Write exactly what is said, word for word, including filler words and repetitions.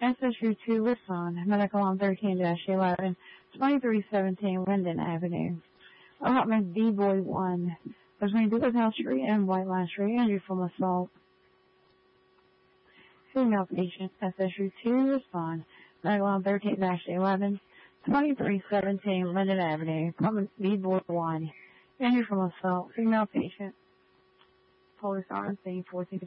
S S U two respond. Medical on thirteen dash eleven, twenty-three seventeen Linden Avenue. Apartment D Boy one, between House Street and White Line Street, injured from assault. Female patient, S S U two respond. Medical on thirteen dash eleven, twenty-three seventeen Linden Avenue. Apartment D Boy one, injured from assault. Female patient. Police are on scene fourteen